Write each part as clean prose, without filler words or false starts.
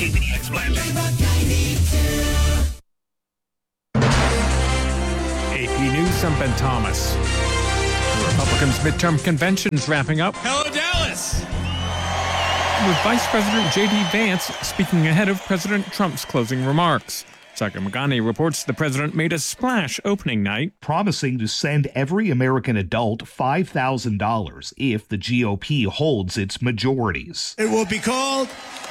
KPDX Blanchard. AP News, I'm Ben Thomas. The Republicans' midterm convention's wrapping up. Hello, Dallas! With Vice President J.D. Vance speaking ahead of President Trump's closing remarks. Saka Magani reports the president made a splash opening night, promising to send every American adult $5,000 if the GOP holds its majorities. It will be called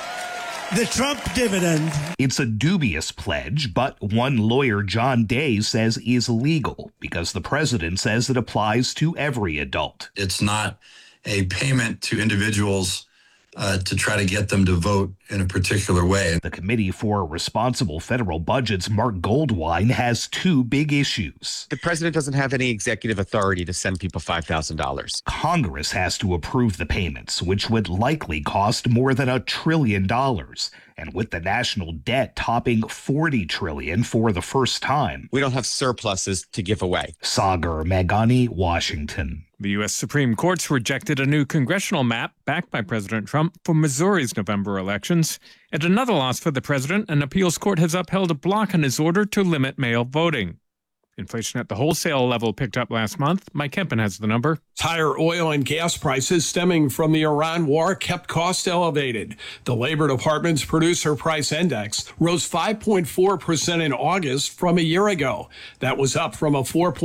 the Trump dividend. It's a dubious pledge, but one lawyer, John Day, says is legal because the president says it applies to every adult. It's not a payment to individuals to try to get them to vote in a particular way. The Committee for Responsible Federal Budgets, Mark Goldwein, has two big issues. The president doesn't have any executive authority to send people $5,000. Congress has to approve the payments, which would likely cost more than $1 trillion. And with the national debt topping $40 trillion for the first time, we don't have surpluses to give away. Sagar Meghani, Washington. The U.S. Supreme Court's rejected a new congressional map backed by President Trump for Missouri's November elections. And another loss for the president, an appeals court has upheld a block on his order to limit mail voting. Inflation at the wholesale level picked up last month. Mike Kempen has the number. Higher oil and gas prices stemming from the Iran war kept costs elevated. The Labor Department's Producer Price Index rose 5.4% in August from a year ago. That was up from a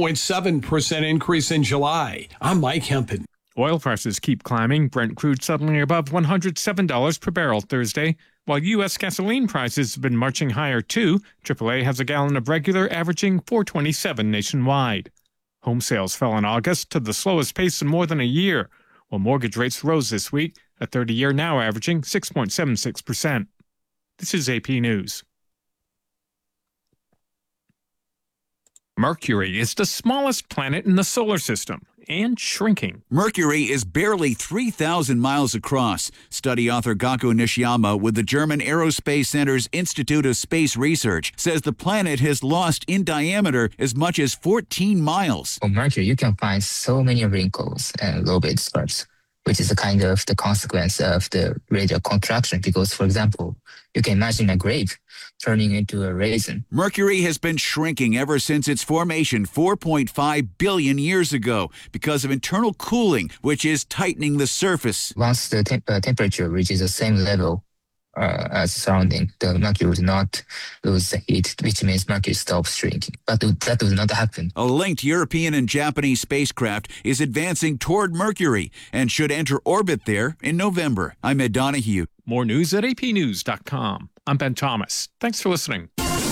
4.7% increase in July. I'm Mike Kempen. Oil prices keep climbing. Brent crude suddenly above $107 per barrel Thursday, while U.S. gasoline prices have been marching higher too. AAA has a gallon of regular averaging $4.27 nationwide. Home sales fell in August to the slowest pace in more than a year, while mortgage rates rose this week, a 30-year now averaging 6.76%. This is AP News. Mercury is the smallest planet in the solar system and shrinking. Mercury is barely 3,000 miles across. Study author Gakko Nishiyama with the German Aerospace Center's Institute of Space Research says the planet has lost in diameter as much as 14 miles. On Mercury, you can find so many wrinkles and lobate spurs, which is a kind of the consequence of the radial contraction. Because, for example, you can imagine a grape turning into a raisin. Mercury has been shrinking ever since its formation 4.5 billion years ago because of internal cooling, which is tightening the surface. Once the temperature reaches the same level as surrounding, the Mercury would not lose the heat, which means Mercury stops shrinking. But that would not happen. A linked European and Japanese spacecraft is advancing toward Mercury and should enter orbit there in November. I'm Ed Donahue. More news at apnews.com. I'm Ben Thomas. Thanks for listening.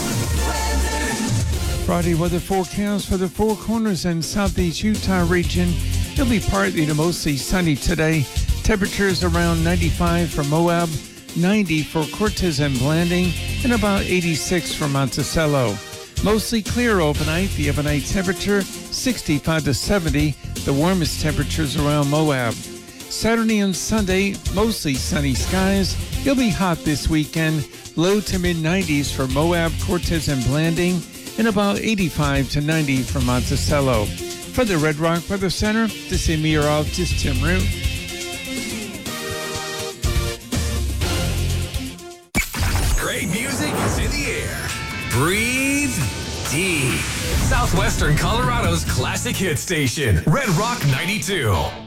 Friday weather forecast for the Four Corners and Southeast Utah region. It'll be partly to mostly sunny today. Temperatures around 95 for Moab, 90 for Cortez and Blanding, and about 86 for Monticello. Mostly clear overnight. The overnight temperature 65 to 70. The warmest temperatures around Moab. Saturday and Sunday, mostly sunny skies. It'll be hot this weekend. Low to mid-90s for Moab, Cortez, and Blanding, and about 85 to 90 for Monticello. For the Red Rock Weather Center, this is meteorologist Tim Root. Great music is in the air. Breathe deep. Southwestern Colorado's classic hit station, Red Rock 92.